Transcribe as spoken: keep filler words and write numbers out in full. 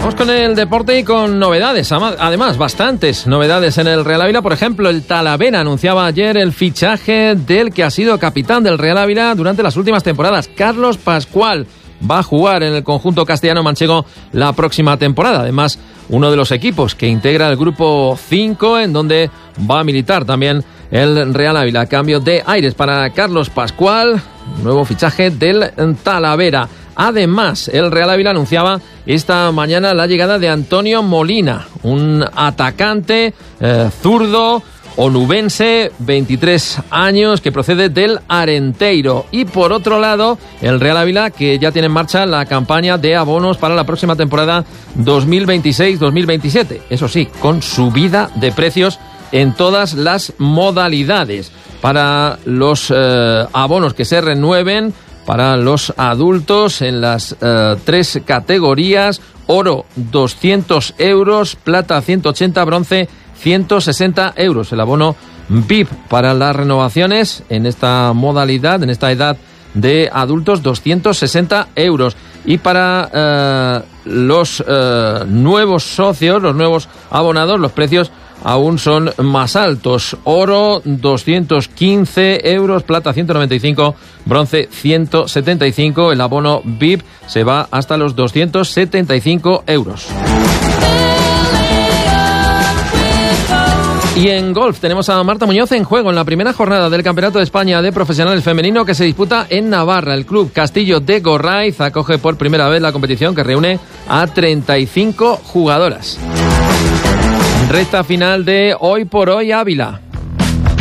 Vamos con el deporte y con novedades, además bastantes novedades en el Real Ávila. Por ejemplo, el Talavera anunciaba ayer el fichaje del que ha sido capitán del Real Ávila durante las últimas temporadas, Carlos Pascual. Va a jugar en el conjunto castellano-manchego la próxima temporada. Además, uno de los equipos que integra el grupo cinco, en donde va a militar también el Real Ávila. Cambio de aires para Carlos Pascual, nuevo fichaje del Talavera. Además, el Real Ávila anunciaba esta mañana la llegada de Antonio Molina, un atacante eh, zurdo, onubense, veintitrés años, que procede del Arenteiro. Y por otro lado, el Real Ávila, que ya tiene en marcha la campaña de abonos para la próxima temporada dos mil veintiséis dos mil veintisiete. Eso sí, con subida de precios en todas las modalidades. Para los eh, abonos que se renueven, para los adultos en las eh, tres categorías: oro doscientos euros, plata ciento ochenta, bronce ciento sesenta euros. El abono V I P para las renovaciones en esta modalidad, en esta edad de adultos, doscientos sesenta euros. Y para eh, los eh, nuevos socios, los nuevos abonados, los precios aún son más altos. Oro doscientos quince euros, plata ciento noventa y cinco, bronce ciento setenta y cinco. El abono V I P se va hasta los doscientos setenta y cinco euros. Y en golf tenemos a Marta Muñoz en juego en la primera jornada del Campeonato de España de Profesionales Femenino, que se disputa en Navarra. El Club Castillo de Gorraiz acoge por primera vez la competición, que reúne a treinta y cinco jugadoras. Recta final de Hoy por Hoy Ávila.